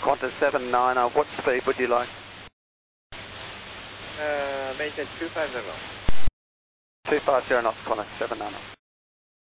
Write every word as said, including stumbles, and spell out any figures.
Qantas seven niner, what speed would you like? Uh, maintain two five zero. two five zero knots, Qantas seven niner.